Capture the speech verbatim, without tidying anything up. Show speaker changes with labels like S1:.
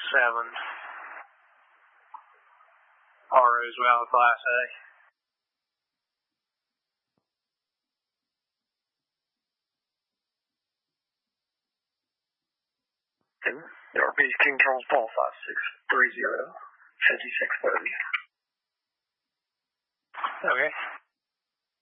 S1: seven. R Os well Class A.
S2: R B King Charles Paul five six three zero, fifty-six thirty.
S1: Okay.